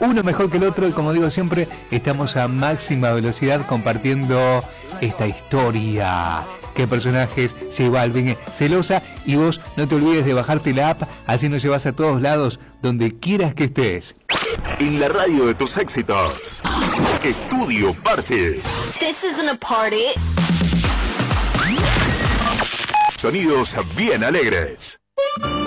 uno mejor que el otro y como digo siempre, estamos a máxima velocidad compartiendo esta historia. ¿Qué personajes? J Balvin, Celosa, y vos no te olvides de bajarte la app, así nos llevas a todos lados, donde quieras que estés. En la radio de tus éxitos. Estudio Party. This isn't a party. Sonidos bien alegres.